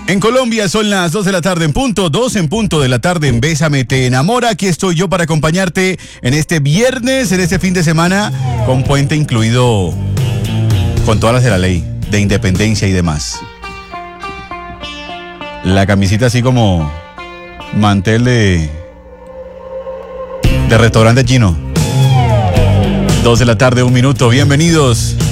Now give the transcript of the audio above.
En Colombia son las 2 de la tarde en punto, 2 en punto de la tarde en Bésame Te Enamora. Aquí estoy yo para acompañarte en este viernes, en este fin de semana, con puente incluido, con todas las de la ley, de independencia y demás. La camisita así como mantel de restaurante chino. 2 de la tarde, 1 minuto, bienvenidos.